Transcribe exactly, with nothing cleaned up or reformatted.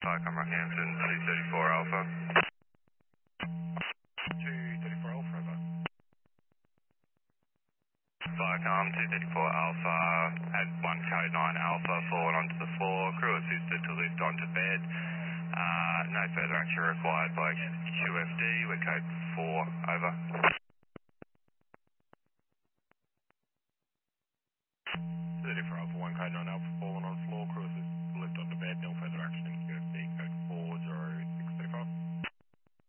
Vicom Rockhampton, two thirty-four Alpha. two thirty-four Alpha, over. Vicom, two thirty-four Alpha, at one code nine Alpha, fallen onto the floor, crew assisted to lift onto bed. Uh, no further action required by Q F D, we're code four, over. thirty-four Alpha, one code nine Alpha.